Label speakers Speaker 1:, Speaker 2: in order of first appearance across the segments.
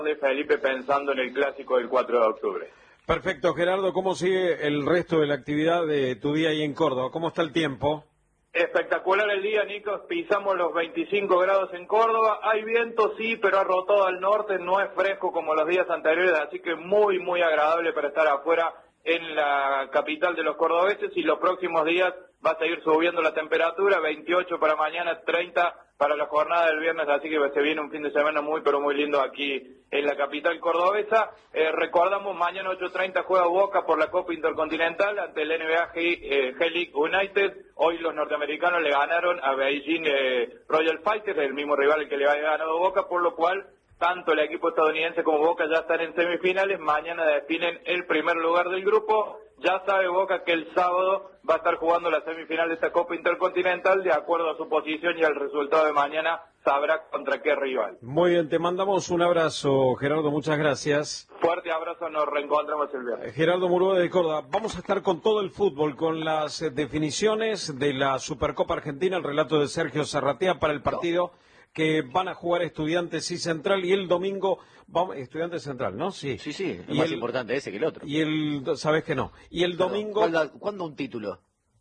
Speaker 1: de Felipe pensando en el clásico del 4 de octubre.
Speaker 2: Perfecto, Gerardo, ¿cómo sigue el resto de la actividad de tu día ahí en Córdoba? ¿Cómo está el tiempo?
Speaker 1: Espectacular el día, Nico, pisamos los 25 grados en Córdoba, hay viento sí, pero ha rotado al norte, no es fresco como los días anteriores, así que muy agradable para estar afuera en la capital de los cordobeses, y los próximos días va a seguir subiendo la temperatura, 28 para mañana, 30 para la jornada del viernes, así que se viene un fin de semana muy lindo aquí en la capital cordobesa. Recordamos, mañana 8:30 juega Boca por la Copa Intercontinental ante el NBA G-League United. Hoy los norteamericanos le ganaron a Beijing Royal Fighters, el mismo rival que le había ganado Boca, por lo cual tanto el equipo estadounidense como Boca ya están en semifinales. Mañana definen el primer lugar del grupo. Ya sabe Boca que el sábado va a estar jugando la semifinal de esta Copa Intercontinental. De acuerdo a su posición y al resultado de mañana, sabrá contra qué rival.
Speaker 2: Muy bien, te mandamos un abrazo, Gerardo, muchas gracias.
Speaker 1: Fuerte abrazo, nos reencontramos el viernes.
Speaker 2: Gerardo Murúa de Córdoba. Vamos a estar con todo el fútbol, con las definiciones de la Supercopa Argentina, el relato de Sergio Zarratea para el partido que van a jugar Estudiantes y Central, y el domingo vamos, Estudiantes Central, ¿no? Sí.
Speaker 3: Sí, es más importante ese que el otro.
Speaker 2: Sabes que no. Y el domingo...
Speaker 3: ¿Cuándo un título?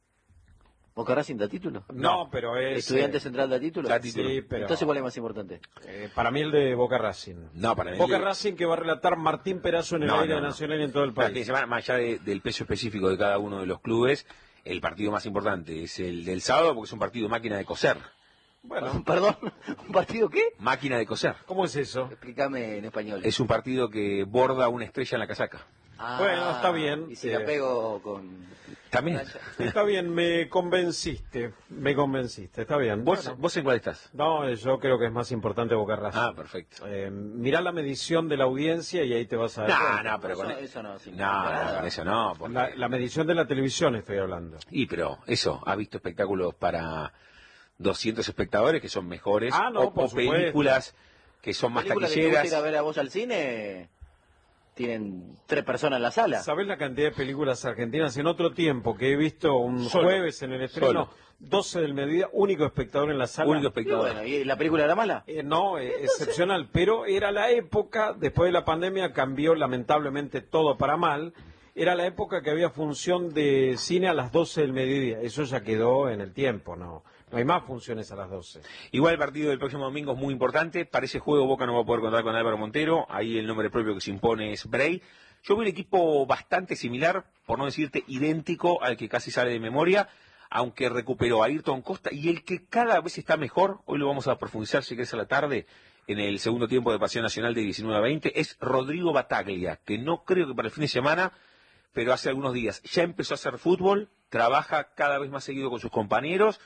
Speaker 3: ¿Boca Racing da título?
Speaker 2: No, pero es...
Speaker 3: ¿Estudiantes Central da título?
Speaker 2: Da título. Sí, pero...
Speaker 3: Entonces, ¿cuál es más importante?
Speaker 2: Para mí el de Boca Racing.
Speaker 4: No, para mí
Speaker 2: Boca Racing, que va a relatar Martín Perazo en el aire nacional y en todo el país.
Speaker 4: Más allá del peso específico de cada uno de los clubes, el partido más importante es el del sábado, porque es un partido máquina de coser.
Speaker 3: Bueno, perdón, ¿un partido qué?
Speaker 4: Máquina de coser.
Speaker 2: ¿Cómo es eso?
Speaker 3: Explícame en español.
Speaker 4: Es un partido que borda una estrella en la casaca.
Speaker 2: Bueno, está bien.
Speaker 3: Y si la pego con...
Speaker 4: También.
Speaker 2: Está bien, me convenciste, está bien.
Speaker 4: ¿Vos en cuál estás?
Speaker 2: No, yo creo que es más importante Boca Racing.
Speaker 4: Ah, perfecto.
Speaker 2: Mirá la medición de la audiencia y ahí te vas a dar.
Speaker 4: No, pero con
Speaker 3: eso no.
Speaker 4: Con eso no.
Speaker 2: Porque... La medición de la televisión estoy hablando.
Speaker 4: Pero eso, ¿has visto espectáculos para 200 espectadores que son mejores?
Speaker 2: O
Speaker 4: películas que son más taquilleras.
Speaker 3: ¿Películas que te gusta ir a ver a vos al cine? Tienen 3 personas en la sala.
Speaker 2: ¿Sabés la cantidad de películas argentinas en otro tiempo que he visto un jueves en el estreno? 12 del mediodía, único espectador en la sala.
Speaker 4: Único espectador.
Speaker 3: Bueno, ¿y la película era mala?
Speaker 2: No, excepcional, pero era la época, después de la pandemia cambió lamentablemente todo para mal. Era la época que había función de cine a las 12 del mediodía. Eso ya quedó en el tiempo, no hay más funciones a las 12.
Speaker 4: Igual el partido del próximo domingo es muy importante. Para ese juego Boca no va a poder contar con Álvaro Montero. Ahí el nombre propio que se impone es Bray. Yo veo un equipo bastante similar, por no decirte idéntico, al que casi sale de memoria, aunque recuperó a Ayrton Costa, y el que cada vez está mejor, hoy lo vamos a profundizar si querés a la tarde, en el segundo tiempo de Pasión Nacional de 19 a 20, es Rodrigo Bataglia, que no creo que para el fin de semana, pero hace algunos días ya empezó a hacer fútbol, trabaja cada vez más seguido con sus compañeros,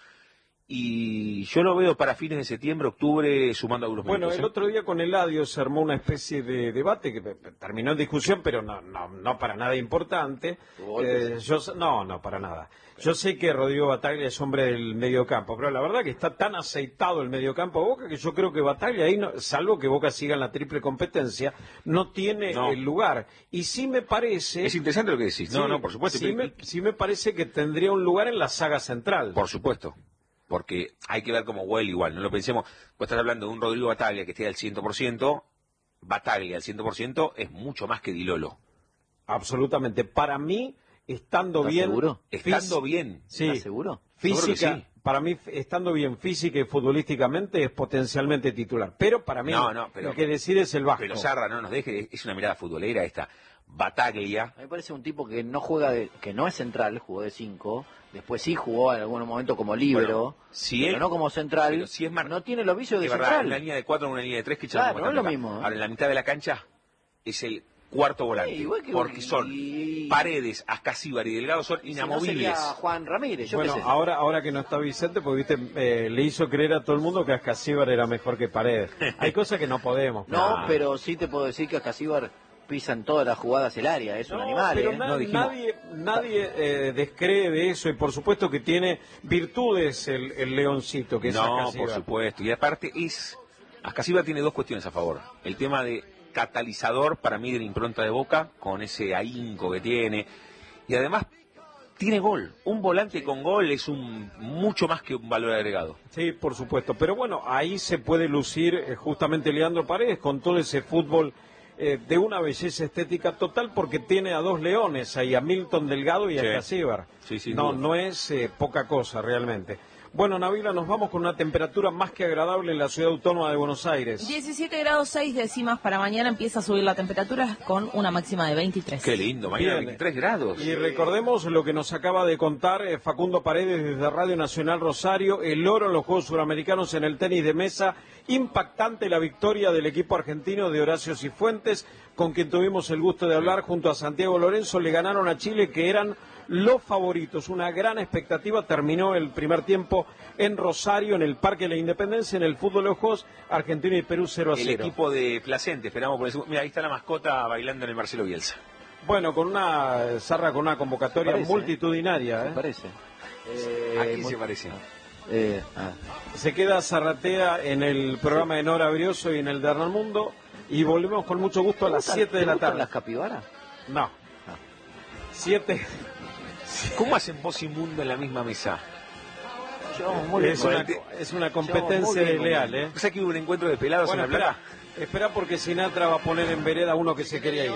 Speaker 4: y yo lo veo para fines de septiembre, octubre, sumando algunos minutos.
Speaker 2: Bueno, el otro día con Eladio se armó una especie de debate que terminó en discusión, pero no para nada importante. No, para nada. Yo sé que Rodrigo Bataglia es hombre del mediocampo, pero la verdad que está tan aceitado el mediocampo de Boca que yo creo que Bataglia ahí, salvo que Boca siga en la triple competencia, no tiene el lugar. Y sí me parece...
Speaker 4: Es interesante lo que decís.
Speaker 2: Sí, por supuesto. Sí me parece que tendría un lugar en la saga central.
Speaker 4: Por supuesto. Porque hay que ver cómo huele igual, no lo pensemos. Vos estás hablando de un Rodrigo Bataglia que esté al 100%, Bataglia al 100% es mucho más que Di Lolo.
Speaker 2: Absolutamente. Para mí, estando bien...
Speaker 3: ¿Seguro?
Speaker 4: Estando bien.
Speaker 2: Sí.
Speaker 3: ¿Estás seguro?
Speaker 2: Física,
Speaker 4: sí.
Speaker 2: Para mí, estando bien física y futbolísticamente, es potencialmente titular. Pero para mí,
Speaker 4: pero,
Speaker 2: el que decide es el Vasco.
Speaker 4: Pero Zarra, no nos deje, es una mirada futbolera esta. Bataglia.
Speaker 3: A mí me parece un tipo que no juega, que no es central, jugó de 5... Después sí jugó en algún momento como líbero, pero no como central.
Speaker 4: Pero si es
Speaker 3: no tiene los vicios de
Speaker 4: verdad,
Speaker 3: central.
Speaker 4: Una línea de 4 o una línea de 3 que
Speaker 3: claro, no es lo mismo.
Speaker 4: Ahora, en la mitad de la cancha es el cuarto volante. Porque son Paredes, Ascasíbar y Delgado son inamovibles.
Speaker 3: No sería Juan Ramírez,
Speaker 2: bueno,
Speaker 3: qué sé.
Speaker 2: ahora que no está Vicente, porque viste, le hizo creer a todo el mundo que Ascasíbar era mejor que Paredes. Hay cosas que no podemos.
Speaker 3: No, pero sí te puedo decir que Ascasíbar pisan todas las jugadas el área, es un animal.
Speaker 2: Pero nadie descree de eso, y por supuesto que tiene virtudes el leoncito, que es Ascasíbar.
Speaker 4: Por supuesto, y aparte Ascasíbar tiene 2 cuestiones a favor. El tema de catalizador para mí de la impronta de Boca, con ese ahínco que tiene, y además tiene gol. Un volante con gol es mucho más que un valor agregado.
Speaker 2: Sí, por supuesto. Pero bueno, ahí se puede lucir justamente Leandro Paredes con todo ese fútbol de una belleza estética total, porque tiene a dos leones ahí, a Milton Delgado y a Casíbar.
Speaker 4: Sí,
Speaker 2: no es poca cosa realmente. Bueno, Nabila, nos vamos con una temperatura más que agradable en la ciudad autónoma de Buenos Aires.
Speaker 5: 17 grados 6 décimas para mañana, empieza a subir la temperatura con una máxima de 23.
Speaker 4: Qué lindo, mañana 23 grados.
Speaker 2: Y recordemos lo que nos acaba de contar Facundo Paredes desde Radio Nacional Rosario, el oro en los Juegos Suramericanos en el tenis de mesa. Impactante la victoria del equipo argentino de Horacio Cifuentes, con quien tuvimos el gusto de hablar junto a Santiago Lorenzo. Le ganaron a Chile, que eran los favoritos, una gran expectativa. Terminó el primer tiempo en Rosario, en el Parque de la Independencia, en el fútbol de los Juegos, Argentina y Perú 0-0.
Speaker 4: El equipo de Placente, esperamos por eso. Mira, ahí está la mascota bailando en el Marcelo Bielsa.
Speaker 2: Bueno, con una Zarra, con una convocatoria multitudinaria.
Speaker 3: ¿Me parece?
Speaker 4: ¿A quién se parece?
Speaker 2: Se queda Zarratea en el programa de Nora Brioso y en el de Hernán Mundo, y volvemos con mucho gusto a las 7 de la tarde.
Speaker 3: ¿Las capibaras?
Speaker 2: No. 7.
Speaker 4: ¿Cómo hacen vos y Mundo en la misma mesa?
Speaker 2: Es una competencia desleal, ¿eh?
Speaker 4: O sea que hubo un encuentro de pelados en la playa.
Speaker 2: Espera, porque Sinatra va a poner en vereda a uno que se quería ir.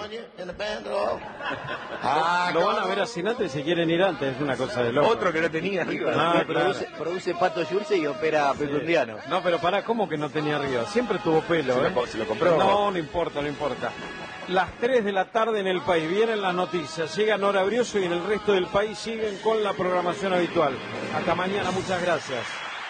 Speaker 2: Lo van a ver a Sinatra y se quieren ir antes, es una cosa de loco.
Speaker 4: Otro que no tenía arriba.
Speaker 3: Produce Pato Yurce y opera Pecundiano.
Speaker 2: No, pero pará, ¿cómo que no tenía arriba? Siempre tuvo pelo,
Speaker 4: Se lo compró.
Speaker 2: No importa. Las 3 de la tarde en el país, vienen las noticias, llega Nora Brioso y en el resto del país siguen con la programación habitual. Hasta mañana, muchas gracias.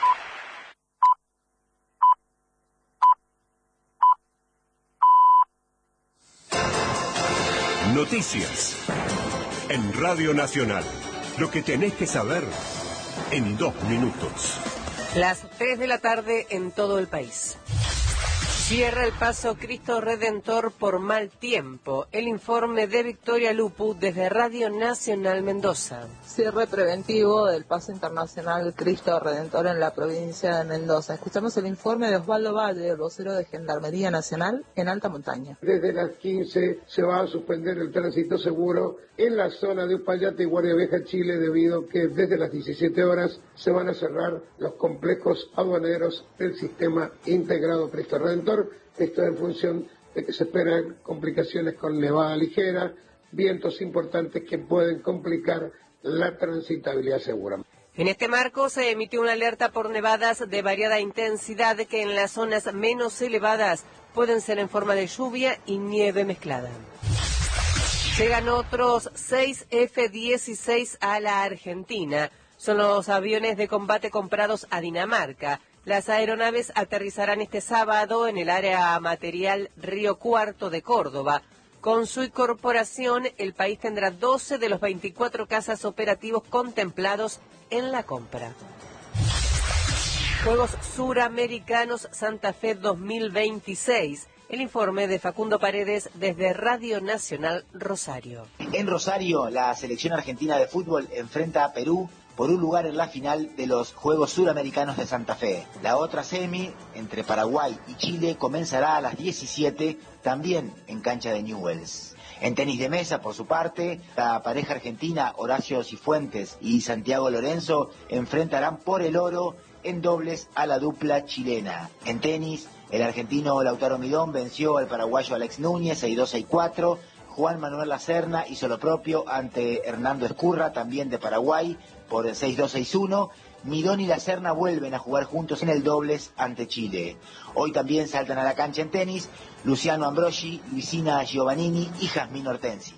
Speaker 6: Noticias en Radio Nacional. Lo que tenés que saber en 2 minutos.
Speaker 7: Las 3 de la tarde en todo el país. Cierra el paso Cristo Redentor por mal tiempo. El informe de Victoria Lupu desde Radio Nacional Mendoza.
Speaker 8: Cierre preventivo del paso internacional Cristo Redentor en la provincia de Mendoza. Escuchamos el informe de Osvaldo Valle, el vocero de Gendarmería Nacional en alta montaña.
Speaker 9: Desde las 15 se va a suspender el tránsito seguro en la zona de Uspallata y Guardia Vieja, Chile, debido a que desde las 17 horas se van a cerrar los complejos aduaneros del sistema integrado Cristo Redentor. Esto en función de que se esperan complicaciones con nevada ligera, vientos importantes que pueden complicar la transitabilidad segura.
Speaker 7: En este marco se emitió una alerta por nevadas de variada intensidad que en las zonas menos elevadas pueden ser en forma de lluvia y nieve mezclada. Llegan otros 6 F-16 a la Argentina. Son los aviones de combate comprados a Dinamarca. Las aeronaves aterrizarán este sábado en el área material Río Cuarto de Córdoba. Con su incorporación, el país tendrá 12 de los 24 cazas operativos contemplados en la compra. Juegos Suramericanos Santa Fe 2026. El informe de Facundo Paredes desde Radio Nacional Rosario.
Speaker 10: En Rosario, la selección argentina de fútbol enfrenta a Perú por un lugar en la final de los Juegos Suramericanos de Santa Fe. La otra semi, entre Paraguay y Chile, comenzará a las 17, también en cancha de Newell's. En tenis de mesa, por su parte, la pareja argentina Horacio Cifuentes y Santiago Lorenzo enfrentarán por el oro en dobles a la dupla chilena. En tenis, el argentino Lautaro Midón venció al paraguayo Alex Núñez 6-2, 6-4. Juan Manuel Lacerna hizo lo propio ante Hernando Escurra, también de Paraguay, por el 6-2, 6-1. Midón y Lacerna vuelven a jugar juntos en el dobles ante Chile. Hoy también saltan a la cancha en tenis Luciano Ambrogi, Luisina Giovannini y Jazmín Hortensi.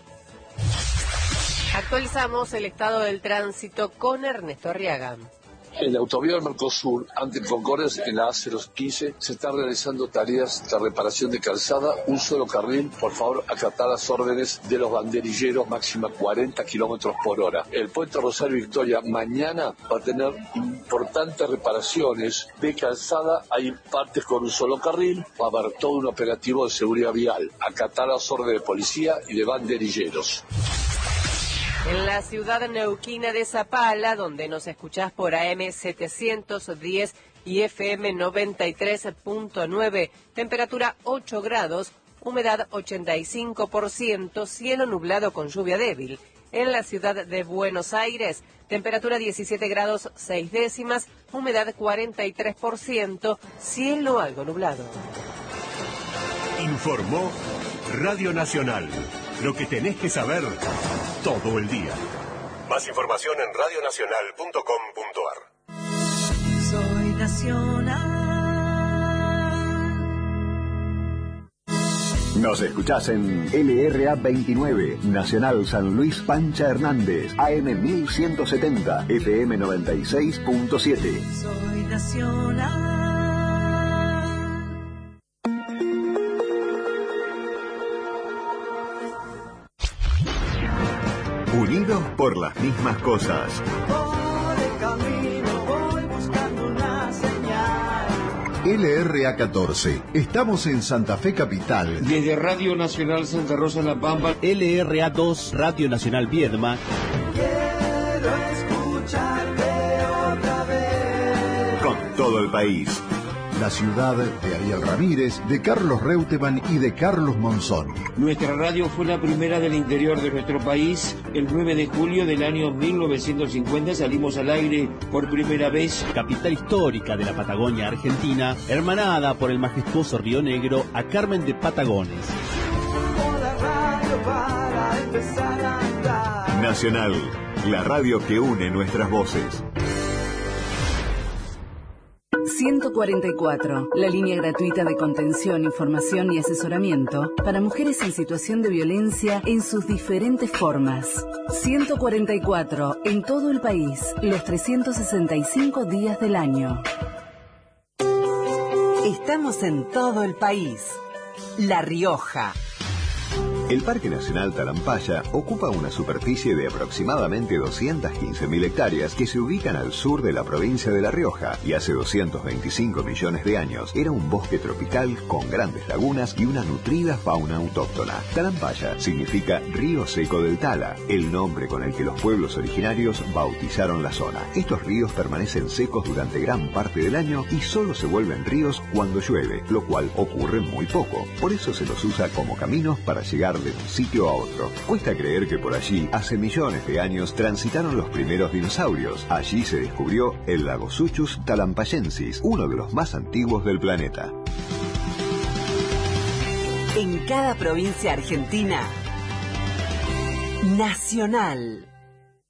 Speaker 7: Actualizamos el estado del tránsito con Ernesto Arriaga.
Speaker 11: En la autovía del Mercosur, ante Concordia, en la A015, se están realizando tareas de reparación de calzada, un solo carril. Por favor, acatar las órdenes de los banderilleros, máxima 40 kilómetros por hora. El puente Rosario Victoria mañana va a tener importantes reparaciones de calzada. Hay partes con un solo carril, va a haber todo un operativo de seguridad vial. Acatar las órdenes de policía y de banderilleros.
Speaker 7: En la ciudad neuquina de Zapala, donde nos escuchás por AM 710 y FM 93.9, temperatura 8 grados, humedad 85%, cielo nublado con lluvia débil. En la ciudad de Buenos Aires, temperatura 17 grados 6 décimas, humedad 43%, cielo algo nublado.
Speaker 6: Informó Radio Nacional. Lo que tenés que saber todo el día. Más información en radionacional.com.ar.
Speaker 12: Soy Nacional.
Speaker 13: Nos escuchás en LRA 29, Nacional San Luis Pancha Hernández, AM 1170, FM 96.7.
Speaker 12: Soy Nacional.
Speaker 13: Unidos por las mismas cosas.
Speaker 12: Por el camino voy buscando una señal.
Speaker 14: LRA 14. Estamos en Santa Fe Capital.
Speaker 15: Desde Radio Nacional Santa Rosa La Pampa.
Speaker 16: LRA 2, Radio Nacional Viedma.
Speaker 12: Quiero escucharte otra vez.
Speaker 13: Con todo el país.
Speaker 14: La ciudad de Ariel Ramírez, de Carlos Reutemann y de Carlos Monzón.
Speaker 15: Nuestra radio fue la primera del interior de nuestro país. El 9 de julio del año 1950 salimos al aire por primera vez.
Speaker 16: Capital histórica de la Patagonia Argentina, hermanada por el majestuoso Río Negro a Carmen de Patagones.
Speaker 13: Nacional, la radio que une nuestras voces.
Speaker 17: 144, la línea gratuita de contención, información y asesoramiento para mujeres en situación de violencia en sus diferentes formas. 144, en todo el país, los 365 días del año.
Speaker 18: Estamos en todo el país. La Rioja.
Speaker 13: El Parque Nacional Talampaya ocupa una superficie de aproximadamente 215.000 hectáreas que se ubican al sur de la provincia de La Rioja y hace 225 millones de años era un bosque tropical con grandes lagunas y una nutrida fauna autóctona. Talampaya significa río seco del Tala, el nombre con el que los pueblos originarios bautizaron la zona. Estos ríos permanecen secos durante gran parte del año y solo se vuelven ríos cuando llueve, lo cual ocurre muy poco. Por eso se los usa como caminos para llegar de un sitio a otro. Cuesta creer que por allí, hace millones de años, transitaron los primeros dinosaurios. Allí se descubrió el Lagosuchus talampayensis, uno de los más antiguos del planeta.
Speaker 18: En cada provincia argentina, Nacional.